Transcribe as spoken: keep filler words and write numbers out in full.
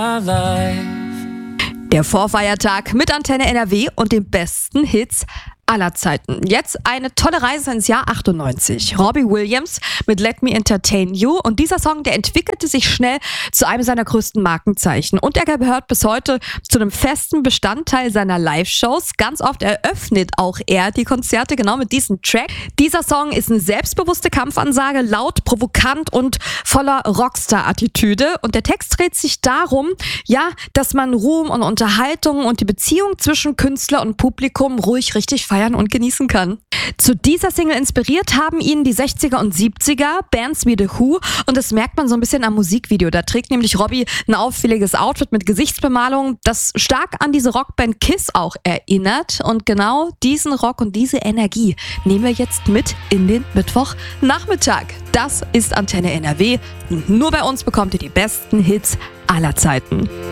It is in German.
Der Vorfeiertag mit Antenne N R W und den besten Hits aller Zeiten. Jetzt eine tolle Reise ins Jahr achtundneunzig. Robbie Williams mit Let Me Entertain You, und dieser Song, der entwickelte sich schnell zu einem seiner größten Markenzeichen und er gehört bis heute zu einem festen Bestandteil seiner Live-Shows. Ganz oft eröffnet auch er die Konzerte genau mit diesem Track. Dieser Song ist eine selbstbewusste Kampfansage, laut, provokant und voller Rockstar-Attitüde, und der Text dreht sich darum, ja, dass man Ruhm und Unterhaltung und die Beziehung zwischen Künstler und Publikum ruhig richtig feiern und genießen kann. Zu dieser Single inspiriert haben ihn die sechziger und siebziger, Bands wie The Who, und das merkt man so ein bisschen am Musikvideo. Da trägt nämlich Robbie ein auffälliges Outfit mit Gesichtsbemalung, das stark an diese Rockband Kiss auch erinnert, und genau diesen Rock und diese Energie nehmen wir jetzt mit in den Mittwochnachmittag. Das ist Antenne N R W und nur bei uns bekommt ihr die besten Hits aller Zeiten.